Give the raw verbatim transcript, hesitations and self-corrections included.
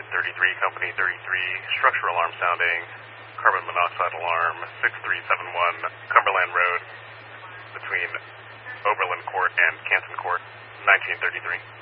thirty-three, Company thirty-three, structure alarm sounding, carbon monoxide alarm, six three seven one, Cumberland Road, between Oberlin Court and Canton Court, nineteen thirty-three.